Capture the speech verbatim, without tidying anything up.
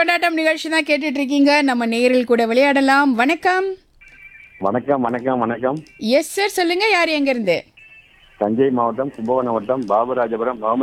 கொண்டாட்டம் நிகழ்ச்சி தான் கேட்டுட்டு இருக்கீங்க. நம்ம நேரில் கூட விளையாடலாம். வணக்கம். வணக்கம் வணக்கம் வணக்கம். எஸ் சார், சொல்லுங்க. யார் எங்க இருந்து? தஞ்சை மாவட்டம் கும்பகோணம் வட்டம் பாபுராஜபுரம் முகமது